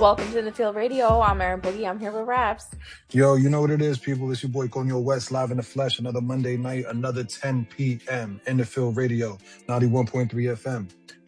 Welcome to In the Field Radio. I'm Erin Boogie. I'm here with Raps. Yo, you know what it is, people. It's your boy Conyo West, live in the flesh. Another Monday night, another 10 p.m. In the Field Radio, 91.3 FM,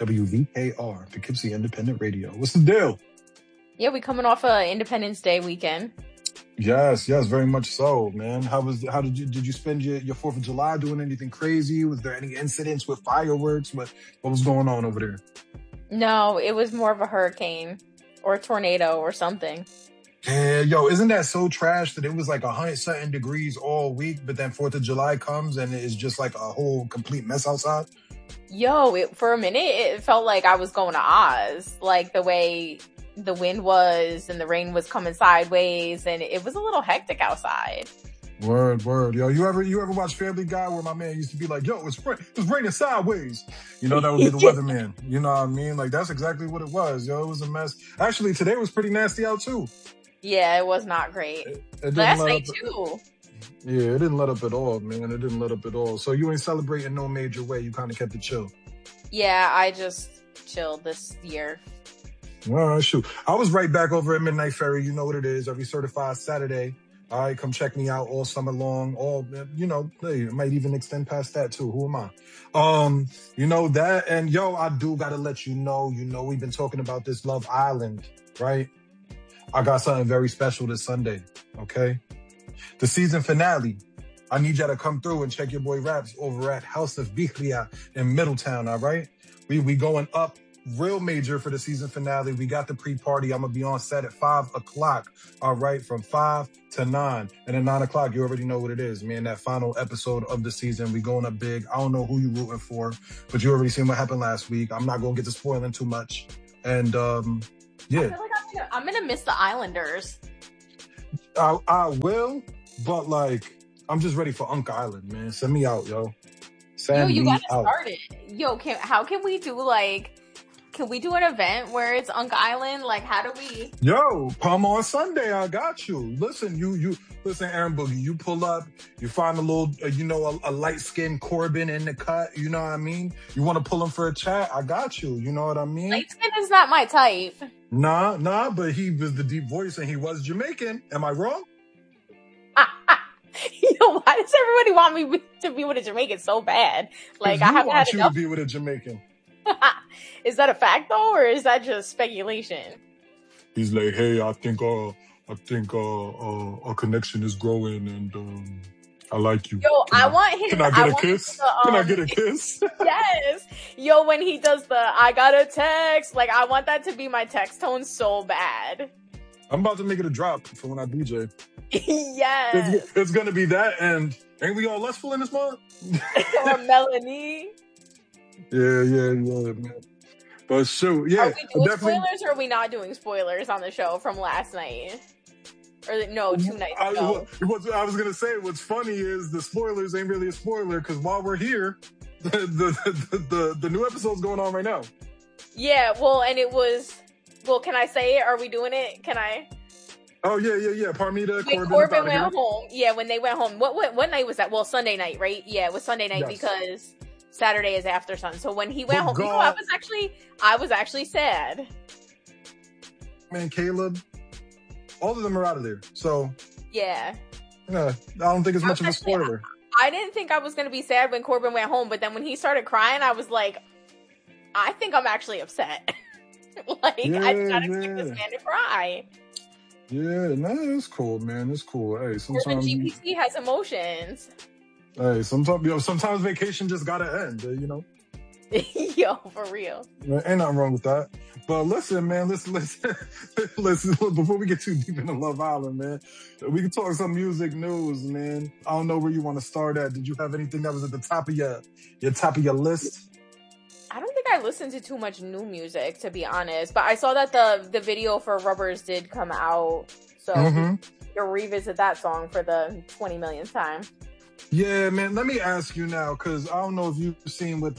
WVKR, Poughkeepsie Independent Radio. What's the deal? Yeah, we coming off a Independence Day weekend. Yes, very much so, man. How did you spend your 4th of July? Doing anything crazy? Was there any incidents with fireworks? What was going on over there? No, it was more of a hurricane or a tornado or something. Yeah, yo, isn't that so trash that it was like 100-something degrees all week, but then 4th of July comes and it's just like a whole complete mess outside? Yo, for a minute, it felt like I was going to Oz. Like the way the wind was and the rain was coming sideways, and it was a little hectic outside. Word. Yo, you ever watch Family Guy where my man used to be like, yo, it's raining sideways. You know, that would be the weatherman. You know what I mean? Like, that's exactly what it was. Yo, it was a mess. Actually, today was pretty nasty out, too. Yeah, it was not great. It Last night, too. Yeah, it didn't let up at all, man. It didn't let up at all. So you ain't celebrating no major way. You kind of kept it chill. Yeah, I just chilled this year. All right, shoot. I was right back over at Midnight Ferry. You know what it is. Every certified Saturday. All right, come check me out all summer long. Hey, it might even extend past that too. Who am I? You know that. And yo, I do got to let you know, we've been talking about this Love Island, right? I got something very special this Sunday, okay? The season finale. I need y'all to come through and check your boy Raps over at House of Bihria in Middletown, all right? We going up real major for the season finale. We got the pre-party. I'm going to be on set at 5 o'clock, all right, from 5 to 9. And at 9 o'clock, you already know what it is, man, that final episode of the season. We going up big. I don't know who you rooting for, but you already seen what happened last week. I'm not going to get to spoiling too much. And, yeah. I feel like I'm going to miss the Islanders. I will, but, like, I'm just ready for Unk Island, man. Send me out, yo. Yo, you got to start it. Yo, how can we do, like... Can we do an event where it's Unk Island? Like, how do we? Yo, come on Sunday. I got you. Listen, listen, Erin Boogie. You pull up. You find a little, a light-skinned Corbin in the cut. You know what I mean? You want to pull him for a chat? I got you. You know what I mean? Light skin is not my type. Nah. But he was the deep voice and he was Jamaican. Am I wrong? Yo, why does everybody want me to be with a Jamaican so bad? Like, I haven't had enough. To be with a Jamaican. Is that a fact though, or is that just speculation? He's like, hey, I think our connection is growing, and I like you. Yo, I want him. Can I get a kiss? Can I get a kiss? Yes. Yo, when he does I got a text, like I want that to be my text tone so bad. I'm about to make it a drop for when I DJ. Yes. It's gonna be that, and ain't we all lustful in this month? Or Melanie. Yeah, man. But shoot, yeah. Are we doing spoilers or are we not doing spoilers on the show from last night? Or no, 2 nights ago. I was going to say, what's funny is the spoilers ain't really a spoiler because while we're here, the new episode's going on right now. Yeah, can I say it? Are we doing it? Can I? Oh, yeah. Parmita, Corbin went home. Yeah, when they went home. What night was that? Well, Sunday night, right? Yeah, it was Sunday night because Saturday is after sun. So when he went home, I was actually sad. Man, Caleb, all of them are out of there. So yeah, I don't think it's much of a spoiler. I didn't think I was going to be sad when Corbin went home, but then when he started crying, I was like, I think I'm actually upset. I just gotta keep this man to cry. Yeah, no, it's cool, man. It's cool. Hey, sometimes GPC has emotions. Hey, sometimes vacation just gotta end, Yo, for real. Ain't nothing wrong with that. But listen, man, listen. Before we get too deep into Love Island, man, we can talk some music news, man. I don't know where you want to start at. Did you have anything that was at the top of your list? I don't think I listened to too much new music, to be honest. But I saw that the video for Rubbers did come out, so you'll revisit that song for the 20 millionth time. Yeah, man. Let me ask you now, because I don't know if you've seen with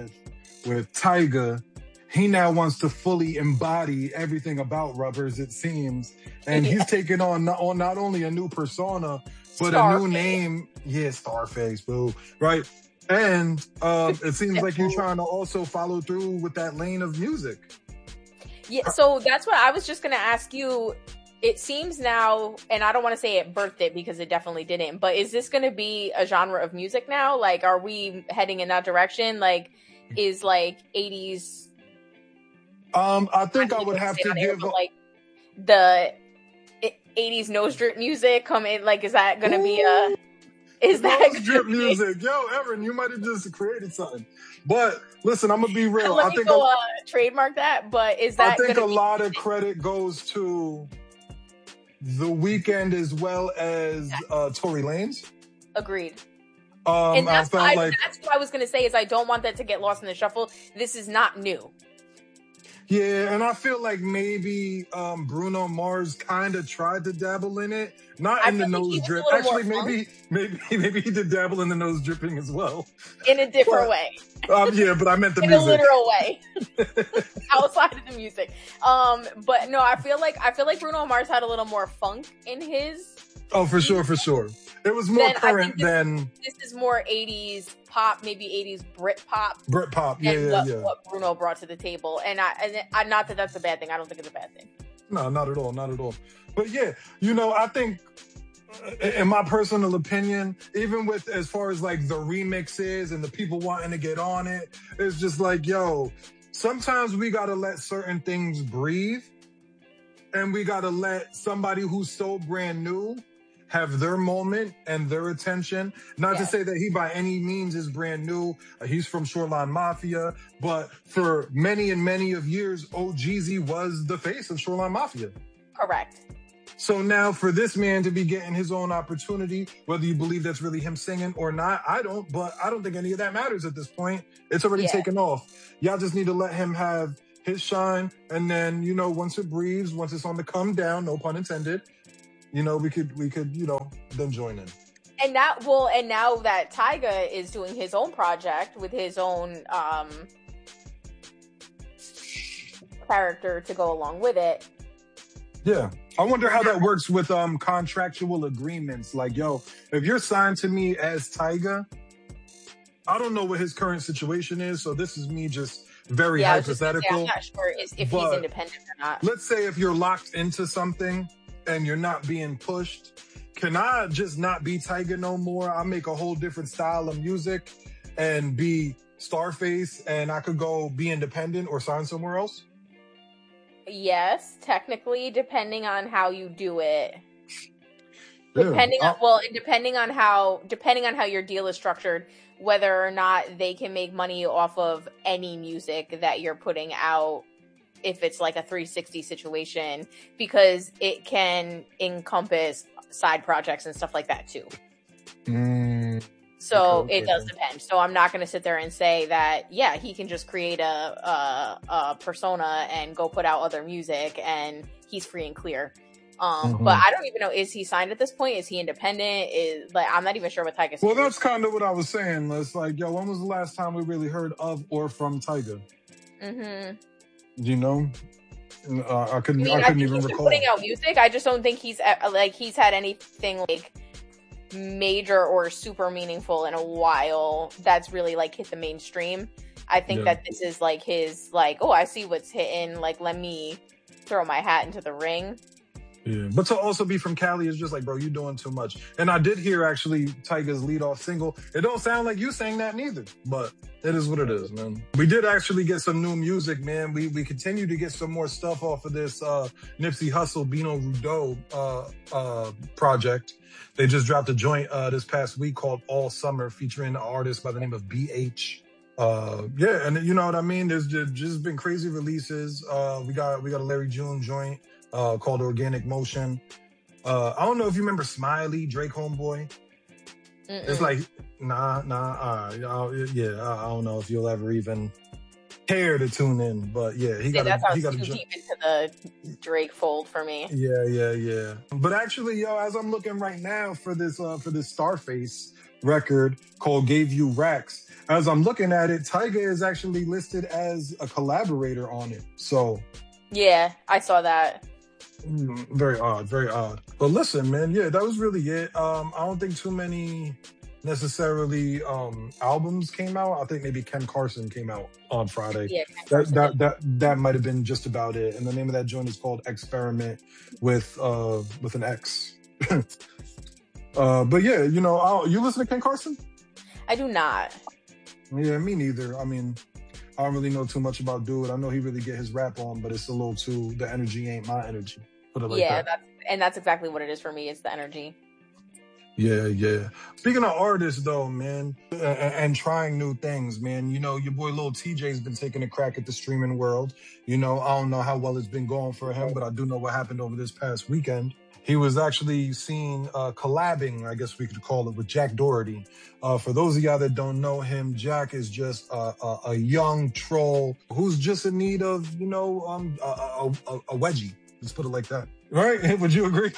Tyga, he now wants to fully embody everything about Rubbers, it seems, and he's taking on not only a new persona but a new name. Yeah, Starface, boo. Right. And it seems like you're trying to also follow through with that lane of music. Yeah, so that's what I was just gonna ask you. It seems now, and I don't want to say it birthed it because it definitely didn't, but is this going to be a genre of music now? Like, are we heading in that direction? Like, is like 80s? I think I would have to give like the 80s nose drip music come in. Like, is that going to be a? Is that nose drip music? Yo, Erin, you might have just created something. But listen, I'm gonna be real. Let me go trademark that. But is that? I think a lot of credit goes to The Weeknd as well as Tory Lanez. Agreed. And that's I what I was going to say is I don't want that to get lost in the shuffle. This is not new. Yeah, and I feel like maybe Bruno Mars kind of tried to dabble in it, not in the nose drip. Actually, maybe he did dabble in the nose dripping as well, in a different way. Yeah, but I meant the in music. a literal way, outside of the music. But no, I feel like Bruno Mars had a little more funk in his. Oh, for sure. It was more current than. This is more 80s pop, maybe 80s Brit pop. Yeah. What Bruno brought to the table, and I not that that's a bad thing. I don't think it's a bad thing. No, not at all. But yeah, I think, in my personal opinion, even with as far as like the remixes and the people wanting to get on it, it's just like, yo, sometimes we gotta let certain things breathe, and we gotta let somebody who's so brand new have their moment and their attention. Not to say that he by any means is brand new. He's from Shoreline Mafia, but for many and many of years, OGZ was the face of Shoreline Mafia. Correct. So now for this man to be getting his own opportunity, whether you believe that's really him singing or not, I don't think any of that matters at this point. It's already taken off. Y'all just need to let him have his shine. And then, once it breathes, once it's on the come down, no pun intended, we could, then join in. And now that Tyga is doing his own project with his own character to go along with it. Yeah. I wonder how that works with contractual agreements. Like, yo, if you're signed to me as Tyga, I don't know what his current situation is, so this is me just very hypothetical. I'm not sure if he's independent or not. Let's say if you're locked into something and you're not being pushed, can I just not be Tyga no more? I make a whole different style of music and be Starface, and I could go be independent or sign somewhere else? Yes, technically, depending on how you do it. Depending on how your deal is structured, whether or not they can make money off of any music that you're putting out, if it's like a 360 situation, because it can encompass side projects and stuff like that too. So it does depend. So I'm not going to sit there and say that, he can just create a persona and go put out other music and he's free and clear. But I don't even know, is he signed at this point? Is he independent? I'm not even sure what Tyga. Well, that's kind of what I was saying. It's like, yo, when was the last time we really heard of or from Tyga? I couldn't even recall. Putting out music, I just don't think he's had anything like major or super meaningful in a while that's really like hit the mainstream. I think that this is like his I see what's hitting, like let me throw my hat into the ring. Yeah, but to also be from Cali is just like, bro, you doing too much. And I did hear actually Tyga's lead off single. It don't sound like you sang that neither, but it is what it is, man. We did actually get some new music, man. We continue to get some more stuff off of this Nipsey Hussle, Bino Rudeau project. They just dropped a joint this past week called All Summer featuring an artist by the name of BH. And you know what I mean? There's just been crazy releases. We got a Larry June joint called Organic Motion. I don't know if you remember Smiley, Drake Homeboy. It's like, I don't know if you'll ever even care to tune in, but he got too deep into the Drake fold for me. Yeah. But actually, as I'm looking right now for this Starface record called Gave You Racks, as I'm looking at it, Tyga is actually listed as a collaborator on it. So yeah, I saw that. Very odd. But listen, man, that was really it. I don't think too many necessarily albums came out. I think maybe Ken Carson came out on Friday. Yeah, Ken Carson that might have been just about it. And the name of that joint is called Experiment with an X. But yeah, you know, you listen to Ken Carson? I do not. Yeah, me neither. I mean, I don't really know too much about dude. I know he really get his rap on, but it's a little too, the energy ain't my energy. Put it like that. That's exactly what it is for me. It's the energy. Yeah. Speaking of artists, though, man, and trying new things, man, you know, your boy Lil TJ's been taking a crack at the streaming world. You know, I don't know how well it's been going for him, but I do know what happened over this past weekend. He was actually seen collabing, I guess we could call it, with Jack Doherty. For those of y'all that don't know him, Jack is just a young troll who's just in need of, you know, a wedgie. Let's put it like that. Right? Would you agree?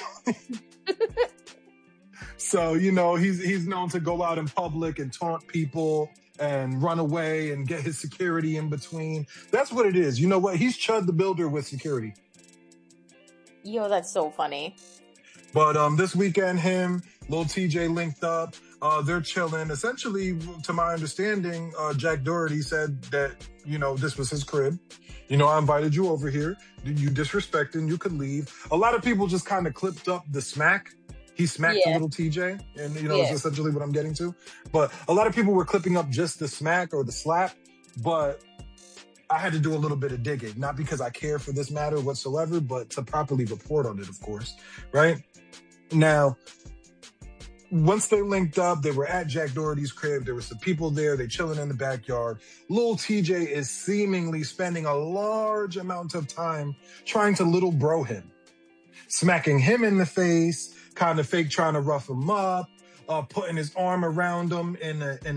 So, you know, he's known to go out in public and taunt people and run away and get his security in between. That's what it is. You know what? He's Chud the Builder with security. Yo, that's so funny. But this weekend, him, Lil TJ linked up. They're chilling. Essentially, to my understanding, Jack Doherty said that, you know, this was his crib. You know, I invited you over here. You disrespecting, you could leave. A lot of people just kind of clipped up the smack. He smacked a Little TJ, and, you know, that's essentially what I'm getting to. But a lot of people were clipping up just the smack or the slap, but I had to do a little bit of digging, not because I care for this matter whatsoever, but to properly report on it, of course, right? Now, once they linked up, they were at Jack Doherty's crib. There were some people there. They chilling in the backyard. Lil TJ is seemingly spending a large amount of time trying to little bro him, smacking him in the face, kind of fake trying to rough him up, putting his arm around him in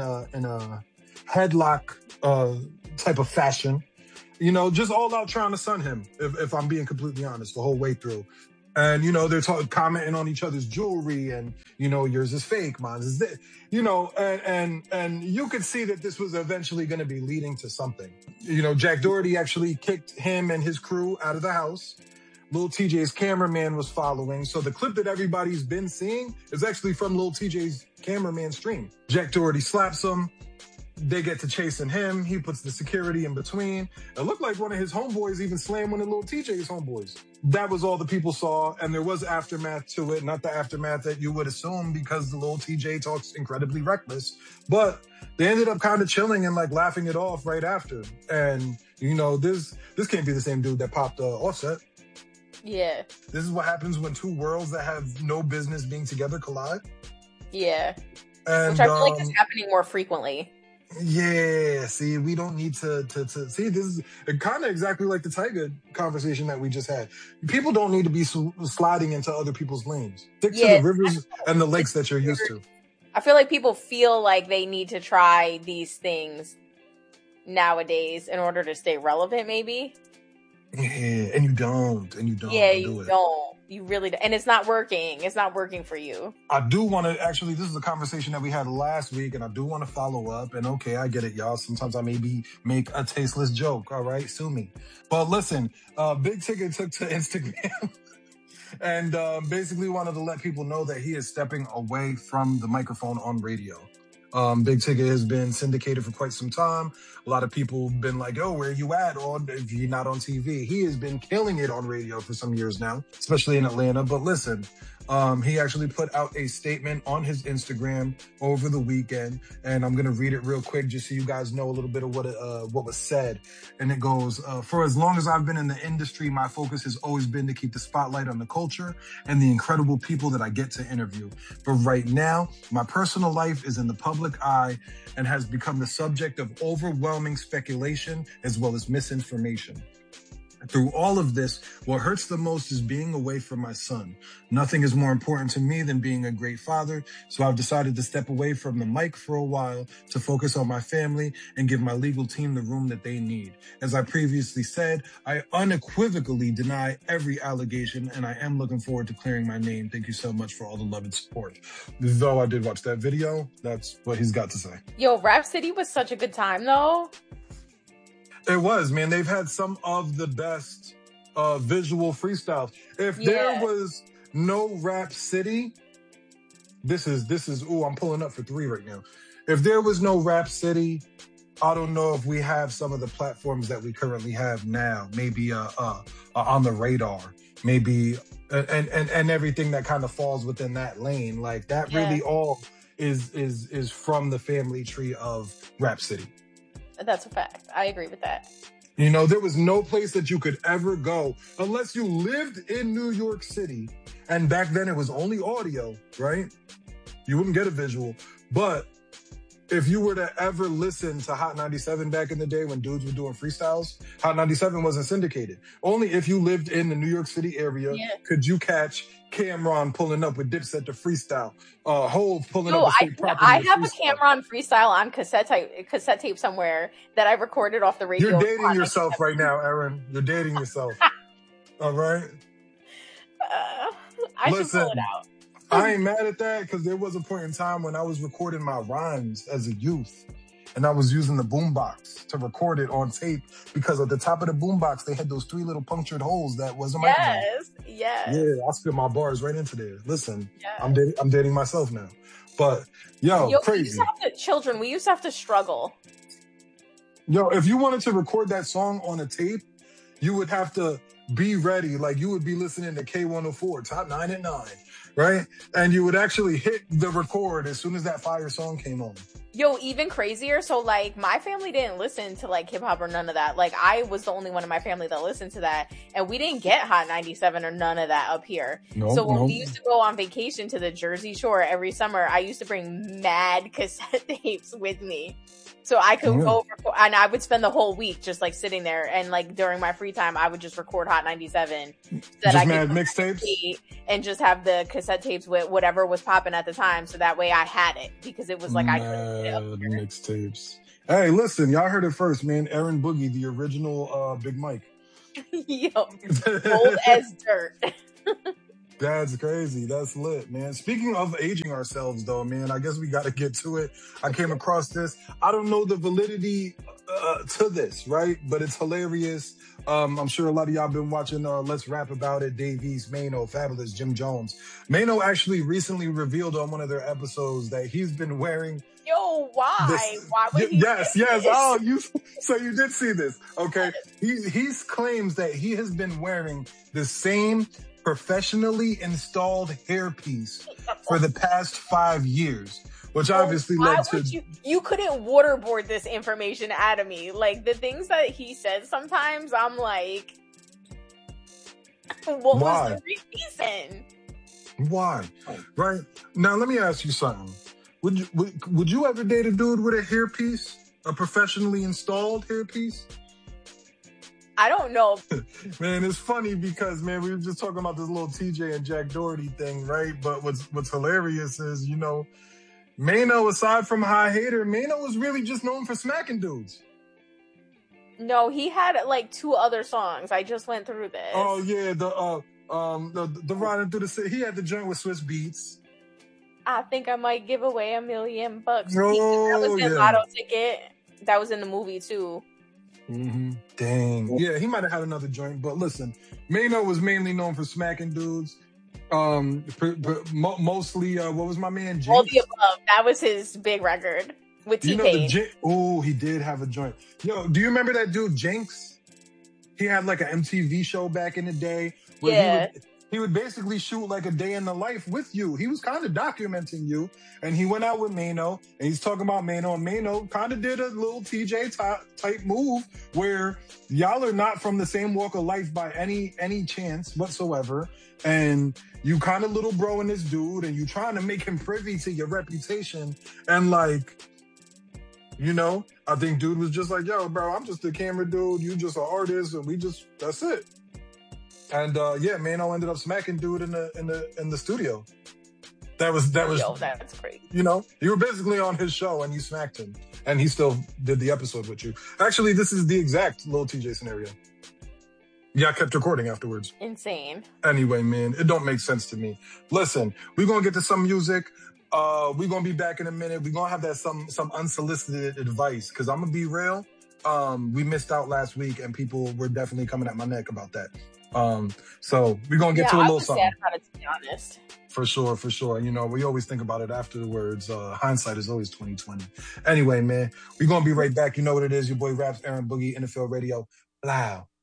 a headlock type of fashion. You know, just all out trying to sun him, if I'm being completely honest, the whole way through. And, you know, they're commenting on each other's jewelry and, you know, yours is fake, mine is this, you know, and you could see that this was eventually going to be leading to something. You know, Jack Doherty actually kicked him and his crew out of the house. Lil TJ's cameraman was following. So the clip that everybody's been seeing is actually from Lil TJ's cameraman stream. Jack Doherty slaps him. They get to chasing him. He puts the security in between. It looked like one of his homeboys even slammed one of Lil TJ's homeboys. That was all the people saw, and there was aftermath to it. Not the aftermath that you would assume because the Lil TJ talks incredibly reckless. But they ended up kind of chilling and like laughing it off right after. And, you know, this can't be the same dude that popped Offset. Yeah. This is what happens when two worlds that have no business being together collide. Yeah. And, which I feel like is happening more frequently. Yeah, see, we don't need to see, this is kind of exactly like the Tyga conversation that we just had. People don't need to be sliding into other people's lanes. Stick to the rivers and the lakes that you're used to. I feel like people feel like they need to try these things nowadays in order to stay relevant, maybe. Yeah, and you don't. Yeah, you don't. You really don't. And it's not working. It's not working for you. I do want to, actually, this is a conversation that we had last week, and I do want to follow up. And okay, I get it, y'all. Sometimes I maybe make a tasteless joke. All right, sue me. But listen, Big Ticket took to Instagram and basically wanted to let people know that he is stepping away from the microphone on radio. Big Ticket has been syndicated for quite some time. A lot of people have been like, yo, where you at? Or if you're not on TV. He has been killing it on radio for some years now, especially in Atlanta. But listen, he actually put out a statement on his Instagram over the weekend, and I'm going to read it real quick just so you guys know a little bit of what was said. And it goes, for as long as I've been in the industry, my focus has always been to keep the spotlight on the culture and the incredible people that I get to interview. But right now, my personal life is in the public eye and has become the subject of overwhelming speculation as well as misinformation. Through all of this, what hurts the most is being away from my son. Nothing is more important to me than being a great father, so I've decided to step away from the mic for a while to focus on my family and give my legal team the room that they need. As I previously said, I unequivocally deny every allegation, and I am looking forward to clearing my name. Thank you so much for all the love and support. Though I did watch that video, that's what he's got to say. Yo, Rap City was such a good time, though. It was, man. They've had some of the best visual freestyles. If there was no Rap City, this is, I'm pulling up for 3 right now. If there was no Rap City, I don't know if we have some of the platforms that we currently have now. Maybe On the Radar, maybe, and everything that kind of falls within that lane. Like that really all is from the family tree of Rap City. That's a fact. I agree with that. You know, there was no place that you could ever go unless you lived in New York City. And back then it was only audio, right? You wouldn't get a visual. But if you were to ever listen to Hot 97 back in the day when dudes were doing freestyles, Hot 97 wasn't syndicated. Only if you lived in the New York City area could you catch Cameron pulling up with Dipset to freestyle. Hove pulling up with State Property. I have a Cameron freestyle on cassette tape somewhere that I recorded off the radio. You're dating yourself right now, Erin. You're dating yourself. All right? I should pull it out. I ain't mad at that because there was a point in time when I was recording my rhymes as a youth and I was using the boombox to record it on tape because at the top of the boombox, they had those 3 little punctured holes that was a microphone. Yes. Yeah, I spit my bars right into there. Listen, I'm dating myself now. But, yo, crazy. We used to have to struggle. Yo, if you wanted to record that song on a tape, you would have to be ready. Like, you would be listening to K104, Top 9 at 9. Right? And you would actually hit the record as soon as that fire song came on. Yo, even crazier. So, like, my family didn't listen to, like, hip-hop or none of that. Like, I was the only one in my family that listened to that. And we didn't get Hot 97 or none of that up here. So when we used to go on vacation to the Jersey Shore every summer, I used to bring mad cassette tapes with me. So I could go and I would spend the whole week just like sitting there and like during my free time, I would just record Hot 97. That I could mixtapes and just have the cassette tapes with whatever was popping at the time. So that way I had it because it was like I couldn't mixtapes. Hey, listen, y'all heard it first, man. Aaron Boogie, the original Big Mike. Yo, old as dirt. That's crazy. That's lit, man. Speaking of aging ourselves, though, man, I guess we got to get to it. I came across this. I don't know the validity to this, right? But it's hilarious. I'm sure a lot of y'all been watching Let's Rap About It, Dave East, Mano, Fabulous, Jim Jones. Mano actually recently revealed on one of their episodes that he's been wearing... Yo, why? Why would he Yes. Oh, so you did see this. Okay. He claims that he has been wearing the same professionally installed hairpiece for the past 5 years, which obviously led to... You couldn't waterboard this information out of me. Like, the things that he says sometimes, I'm like, what was the reason? Why? Right? Now, let me ask you something. Would you ever date a dude with a hairpiece? A professionally installed hairpiece? I don't know. Man, it's funny because, man, we were just talking about this little TJ and Jack Doherty thing, right? But what's hilarious is, you know, Mano, aside from High Hater, Mano was really just known for smacking dudes. No, he had like 2 other songs. I just went through this. Oh yeah, the Riding Through the City. He had the joint with Swiss Beats. I think I might give away $1 million. That Oh, was in Lotto Ticket. That was in the movie too. Mm-hmm. Dang. Yeah, he might have had another joint, but listen, Mano was mainly known for smacking dudes. Mostly, what was my man? Jinx? All the Above. That was his big record with T-Pain. He did have a joint. Yo, do you remember that dude Jinx? He had like an MTV show back in the day where he would basically shoot like a day in the life with you. He was kind of documenting you, and he went out with Mano, and he's talking about Mano, and Mano kind of did a little TJ type move where y'all are not from the same walk of life by any chance whatsoever, and you kind of little bro in this dude, and you trying to make him privy to your reputation, and like, you know, I think dude was just like, yo, bro, I'm just a camera dude, you just an artist, and that's it. And Mano ended up smacking dude in the studio. That was Yo, that's crazy. You know, you were basically on his show and you smacked him, and he still did the episode with you. Actually, this is the exact Lil TJ scenario. Yeah, I kept recording afterwards. Insane. Anyway, man, it don't make sense to me. Listen, we're gonna get to some music. We're gonna be back in a minute. We're gonna have that some unsolicited advice, because I'm gonna be real. We missed out last week and people were definitely coming at my neck about that. So we're gonna get to a little something. I was sad about it, to be honest. For sure. You know, we always think about it afterwards. Hindsight is always 2020. Anyway, man, we're gonna be right back. You know what it is. Your boy Raps, Aaron Boogie, NFL Radio. Loud.